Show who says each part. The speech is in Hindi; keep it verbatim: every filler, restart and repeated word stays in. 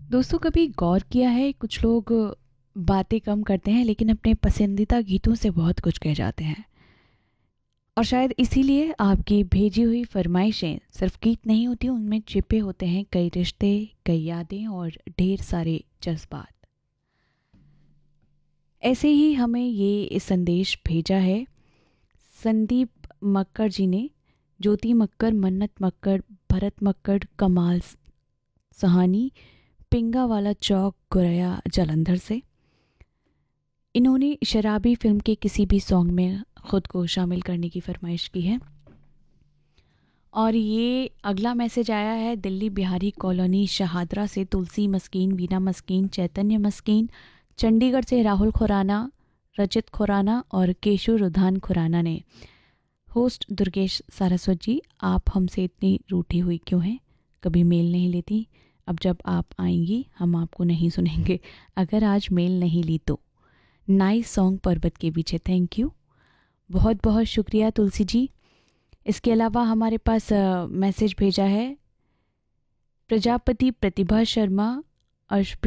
Speaker 1: दोस्तों, कभी गौर किया है कुछ लोग बातें कम करते हैं लेकिन अपने पसंदीदा गीतों से बहुत कुछ कह जाते हैं। और शायद इसीलिए आपकी भेजी हुई फरमाइशें सिर्फ गीत नहीं होती, उनमें छिपे होते हैं कई रिश्ते, कई यादें और ढेर सारे जज्बात। ऐसे ही हमें ये संदेश भेजा है संदीप मक्कर जी ने। ज्योति मक्कर, मन्नत मक्कर, भरत मक्कर, कमाल सहानी, पिंगा वाला चौक, गुरया जालंधर से। इन्होंने शराबी फिल्म के किसी भी सॉन्ग में ख़ुद को शामिल करने की फरमाइश की है। और ये अगला मैसेज आया है दिल्ली बिहारी कॉलोनी शहादरा से तुलसी मस्कीन, वीना मस्कीन, चैतन्य मस्कीन, चंडीगढ़ से राहुल खुराना, रचित खुराना और केशु रुधान खुराना ने। होस्ट दुर्गेश सारस्वत जी, आप हमसे इतनी रूठी हुई क्यों हैं? कभी मेल नहीं लेती। अब जब आप आएंगी हम आपको नहीं सुनेंगे, अगर आज मेल नहीं ली तो। नाइस सॉन्ग पर्वत के पीछे, थैंक यू, बहुत बहुत शुक्रिया तुलसी जी। इसके अलावा हमारे पास मैसेज भेजा है प्रजापति प्रतिभा शर्मा, अर्श